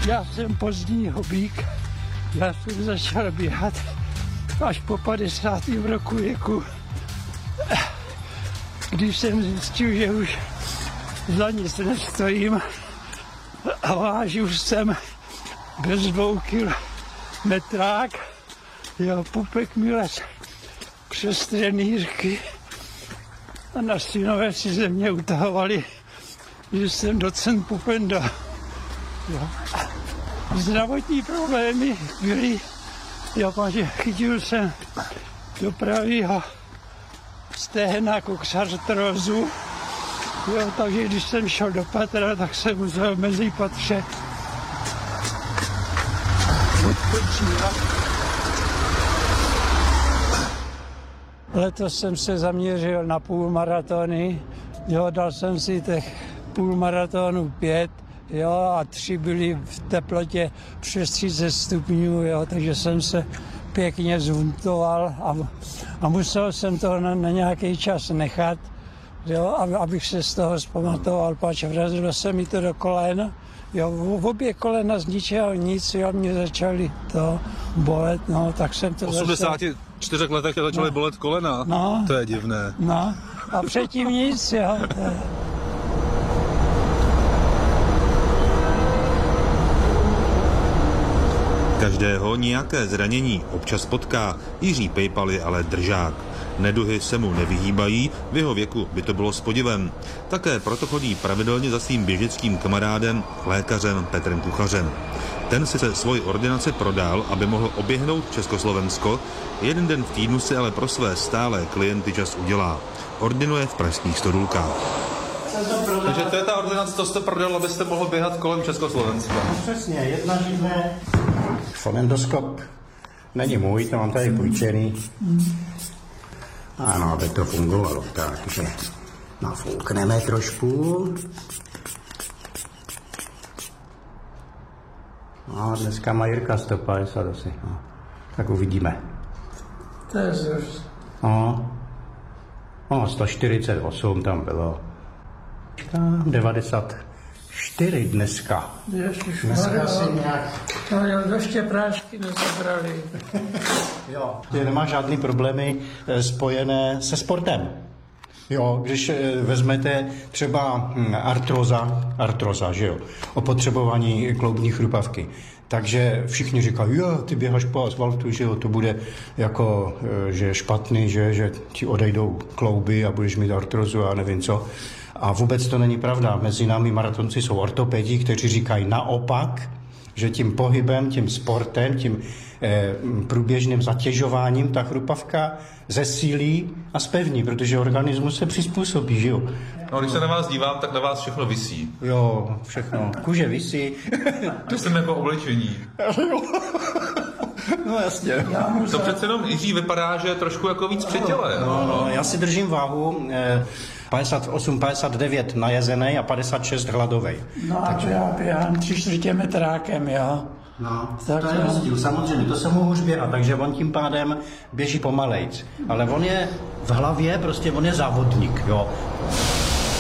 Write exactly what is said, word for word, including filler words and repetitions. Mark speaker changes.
Speaker 1: Já jsem pozdní hobík, já jsem začal běhat až po padesátém roku věku, když jsem zjistil, že už za nic nestojím a vážil jsem bez dvou kil metrák, jeho pupek mi les přes trenýrky a na synové si ze mě utahovali, že jsem docent Pupenda. Jo. Zdravotní problémy byly, jo, že chytil jsem do pravýho stehna koksartrózu, jo, takže když jsem šel do patra, tak jsem musel mezi patře odpočívat. Letos jsem se zaměřil na půlmaratony, jo, dal jsem si těch půlmaratonů pět, jo, a tři byly v teplotě přes třicet stupňů, jo, takže jsem se pěkně zhuntoval a, a musel jsem to na, na nějaký čas nechat, jo, abych se z toho zpamatoval, pač vrazilo se mi to do kolen, jo, v obě kolena z ničeho nic, jo, mě začaly to bolet, no, tak jsem to
Speaker 2: V osmdesáti čtyřech letech tě začaly
Speaker 1: no.
Speaker 2: bolet kolena,
Speaker 1: no.
Speaker 2: To je divné.
Speaker 1: No, a předtím nic, jo. To je...
Speaker 3: Každého nějaké zranění občas potká, Jiří Pejpal je ale držák. Neduhy se mu nevyhýbají, v jeho věku by to bylo s podivem. Také proto chodí pravidelně za svým běžeckým kamarádem, lékařem Petrem Kuchařem. Ten si se svoji ordinaci prodal, aby mohl oběhnout Československo, jeden den v týdnu si ale pro své stálé klienty čas udělá. Ordinuje v pražských Stodulkách.
Speaker 2: Takže to je ta ordinace, to jste prodal, abyste mohl běhat kolem Československa.
Speaker 4: No, přesně, jedna živné. Fonendoskop není můj, to mám tady půjčený. Ano, aby to fungovalo, takže nafoukneme trošku. No, dneska má Jirka sto padesát asi, no. Tak uvidíme.
Speaker 1: To je zůst.
Speaker 4: No, no, sto čtyřicet osm tam bylo. devadesát čtyři dneska. Dneska asi nějak...
Speaker 1: No jo, ještě prášky nezabrali.
Speaker 4: Jo, ty nemá žádný problémy spojené se sportem. Jo, když vezmete třeba artroza, artroza, že jo, opotřebování kloubní chrupavky. Takže všichni říkají, jo, ty běháš po asfaltu, že jo, to bude jako, že špatný, že, že ti odejdou klouby a budeš mít artrozu a nevím co. A vůbec to není pravda. Mezi námi maratonci jsou ortopedi, kteří říkají naopak, že tím pohybem, tím sportem, tím eh, průběžným zatěžováním ta chrupavka zesílí a zpevní, protože organismus se přizpůsobí, že jo.
Speaker 2: No, když se na vás dívám, tak na vás všechno visí.
Speaker 4: Jo, všechno. Kůže visí.
Speaker 2: To jsem jako oblečení.
Speaker 4: No jasně.
Speaker 2: To přece jenom Jiří vypadá, že je trošku jako víc při těle.
Speaker 4: No, no, já si držím váhu eh, padesát osm padesát devět najezenej a padesát šest hladovej.
Speaker 1: No a
Speaker 4: takže...
Speaker 1: to já běhám tři čtvrtě metrákem, jo.
Speaker 4: No,
Speaker 1: tak
Speaker 4: to je rozdíl, samozřejmě, to se mu už běhat, takže on tím pádem běží pomalejc. Ale on je v hlavě, prostě on je závodník, jo.